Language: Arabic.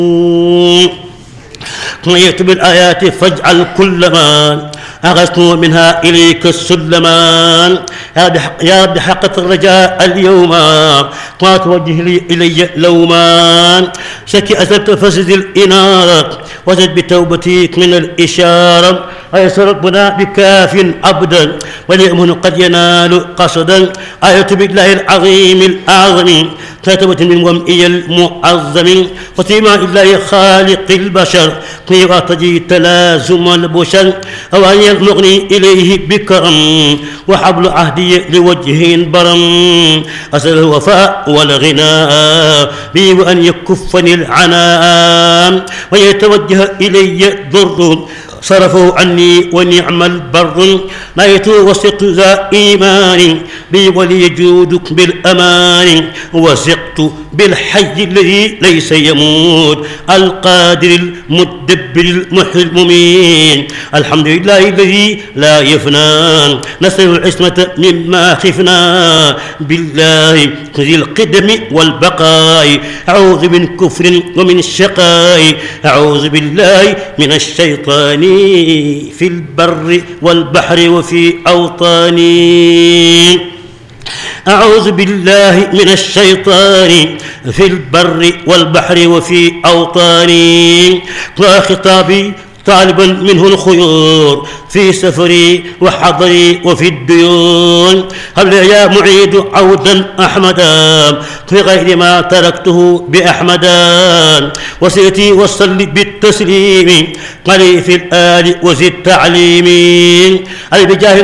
طيت بالآيات فاجعل كل ما أغثت منها إليك السلمان. يا رب حقق الرجاء اليوم طات وجه لي إلي لومان. شكي أسلت فسد الإنارة وزد بتوبتي من الإشارة. أيس ربنا بكاف عبدا وليأمن قد ينال قصدا. آية بالله العظيم الأعظم كتبت من ومئي المعظم وسيما الله خالق البشر قيراتجي تلازم البشر أواني المغني إليه بكرم وحبل عهدي لوجه برم. أسأل الوفاء والغناء بي وأن يكفني العناء ويتوجه إلي ضر صرفوا عني ونعم البر. نايت وثقت ذا إيمان بي وليجودك بالأمان. وثقت بالحي الذي ليس يموت القادر المدبر المحيي المميت. الحمد لله الذي لا يفنى نسأل العصمة مما خفنا بالله ذي القدم والبقاء. أعوذ من كفر ومن الشقاء. أعوذ بالله من الشيطان في البر والبحر وفي أوطاني. أعوذ بالله من الشيطان في البر والبحر وفي أوطاني. وخطابي طالبا منه الخيور في سفري وحضري وفي الديون. هب يا معيد عودا أحمدا في غير ما تركته بأحمدا. وسيتي وصل بالتسليم قلي في الآل وزد تعليمي.